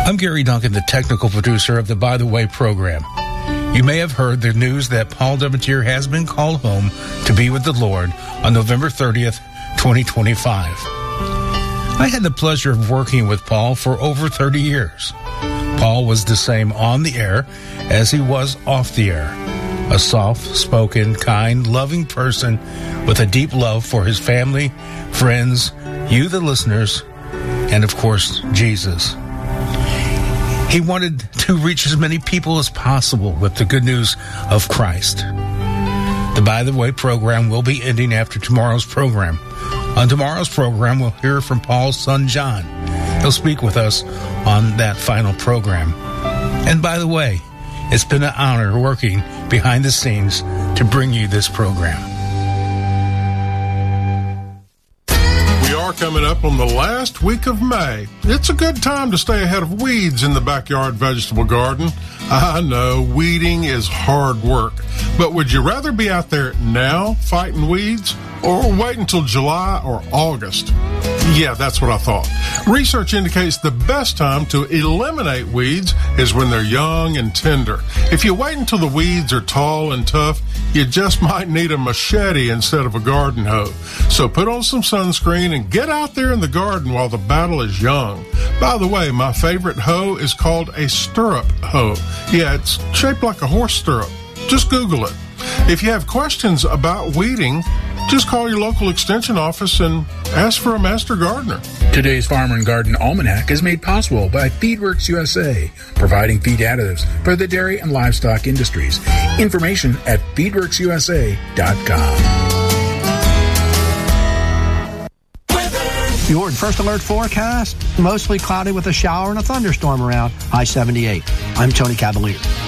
I'm Gary Duncan, the technical producer of the By the Way program. You may have heard the news that Paul Demeter has been called home to be with the Lord on November 30th, 2025. I had the pleasure of working with Paul for over 30 years. Paul was the same on the air as he was off the air. A soft-spoken, kind, loving person with a deep love for his family, friends, you the listeners, and of course, Jesus. He wanted to reach as many people as possible with the good news of Christ. The By the Way program will be ending after tomorrow's program. On tomorrow's program, we'll hear from Paul's son, John. He'll speak with us on that final program. And by the way, it's been an honor working behind the scenes to bring you this program. We are coming up on the last week of May. It's a good time to stay ahead of weeds in the backyard vegetable garden. I know weeding is hard work, but would you rather be out there now fighting weeds or wait until July or August? Yeah, that's what I thought. Research indicates the best time to eliminate weeds is when they're young and tender. If you wait until the weeds are tall and tough, you just might need a machete instead of a garden hoe. So put on some sunscreen and get out there in the garden while the battle is young. By the way, my favorite hoe is called a stirrup hoe. Yeah, it's shaped like a horse stirrup. Just Google it. If you have questions about weeding, just call your local extension office and ask for a master gardener. Today's Farmer and Garden Almanac is made possible by FeedWorks USA, providing feed additives for the dairy and livestock industries. Information at feedworksusa.com. Your First Alert forecast, mostly cloudy with a shower and a thunderstorm around I-78. I'm Tony Cavalier.